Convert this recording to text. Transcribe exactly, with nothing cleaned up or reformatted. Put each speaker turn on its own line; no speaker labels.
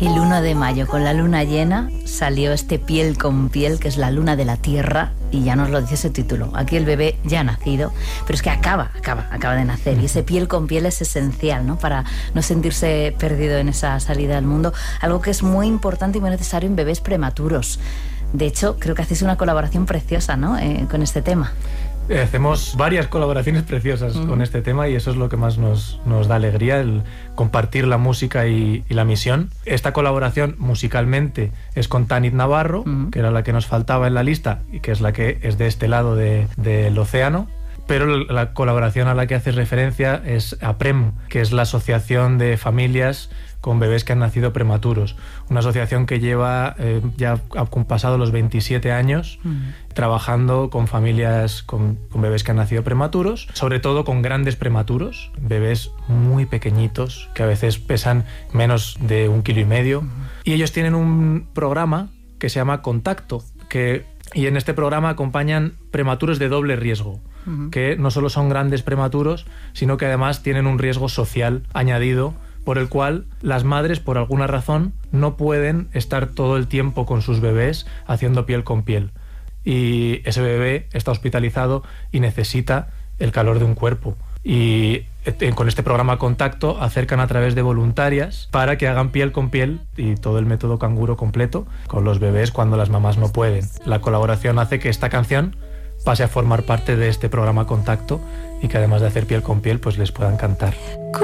El uno de mayo, con la luna llena, salió este Piel con Piel, que es la luna de la Tierra, y ya nos lo dice ese título. Aquí el bebé ya ha nacido, pero es que acaba, acaba, acaba de nacer, y ese Piel con Piel es esencial, ¿no?, para no sentirse perdido en esa salida al mundo, algo que es muy importante y muy necesario en bebés prematuros. De hecho, creo que hacéis una colaboración preciosa, ¿no?, eh, con este tema.
Hacemos varias colaboraciones preciosas uh-huh. con este tema, y eso es lo que más nos, nos da alegría, el compartir la música y, y la misión. Esta colaboración musicalmente es con Tanit Navarro, uh-huh. que era la que nos faltaba en la lista y que es la que es de este lado de, del océano. Pero la colaboración a la que haces referencia es APREM, que es la Asociación de Familias con Bebés que han nacido prematuros. Una asociación que lleva, eh, ya ha pasado los veintisiete años, uh-huh. trabajando con familias con, con bebés que han nacido prematuros, sobre todo con grandes prematuros, bebés muy pequeñitos, que a veces pesan menos de un kilo y medio. Uh-huh. Y ellos tienen un programa que se llama Contacto, que, y en este programa acompañan prematuros de doble riesgo. Uh-huh. Que no solo son grandes prematuros, sino que además tienen un riesgo social añadido, por el cual las madres, por alguna razón, no pueden estar todo el tiempo con sus bebés haciendo piel con piel. Y ese bebé está hospitalizado y necesita el calor de un cuerpo. Y con este programa Contacto acercan a través de voluntarias para que hagan piel con piel y todo el método canguro completo con los bebés cuando las mamás no pueden. La colaboración hace que esta canción pase a formar parte de este programa Contacto y que además de hacer piel con piel, pues les puedan cantar.